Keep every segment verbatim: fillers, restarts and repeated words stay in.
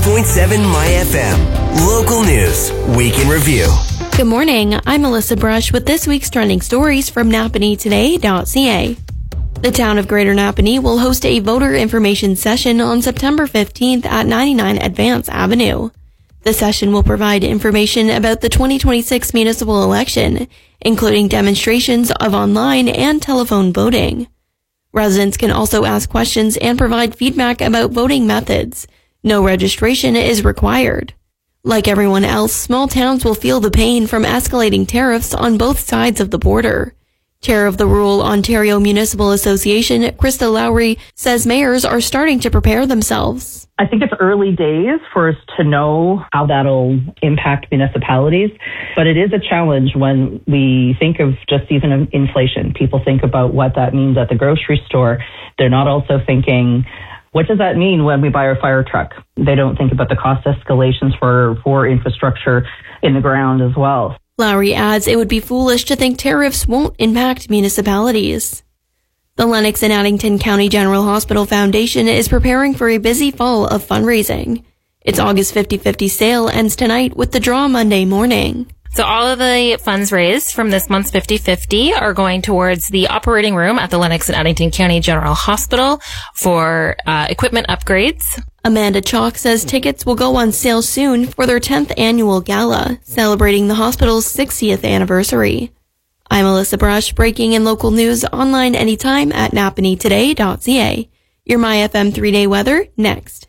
point seven My F M. Local news. Week in review. Good morning. I'm Melissa Brush with this week's trending stories from Napanee Today dot C A. The town of Greater Napanee will host a voter information session on September fifteenth at ninety-nine Advance Avenue. The session will provide information about the twenty twenty-six municipal election, including demonstrations of online and telephone voting. Residents can also ask questions and provide feedback about voting methods. No registration is required. Like everyone else, small towns will feel the pain from escalating tariffs on both sides of the border. Chair of the Rural Ontario Municipal Association, Krista Lowry, says mayors are starting to prepare themselves. I think it's early days for us to know how that'll impact municipalities, but it is a challenge when we think of just even inflation. People think about what that means at the grocery store. They're not also thinking, what does that mean when we buy our fire truck? They don't think about the cost escalations for, for infrastructure in the ground as well. Lowry adds it would be foolish to think tariffs won't impact municipalities. The Lennox and Addington County General Hospital Foundation is preparing for a busy fall of fundraising. Its August fifty-fifty sale ends tonight with the draw Monday morning. So all of the funds raised from this month's fifty-fifty are going towards the operating room at the Lennox and Addington County General Hospital for uh, equipment upgrades. Amanda Chalk says tickets will go on sale soon for their tenth annual gala, celebrating the hospital's sixtieth anniversary. I'm Melissa Brush, breaking in local news online anytime at Napanee Today dot C A. Your My F M three-day weather next.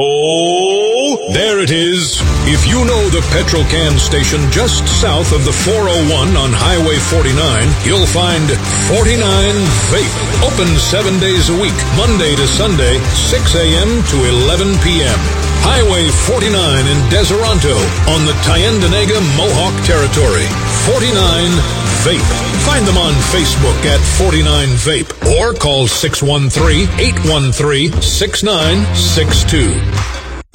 Oh, there it is. If you know the petrol can station just south of the four oh one on Highway forty-nine, you'll find forty-nine Vape. Open seven days a week, Monday to Sunday, six a.m. to eleven p.m. Highway forty-nine in Deseronto on the Tyendinaga Mohawk Territory. forty-nine Vape. Find them on Facebook at forty-nine Vape or call six one three, eight one three, six nine six two.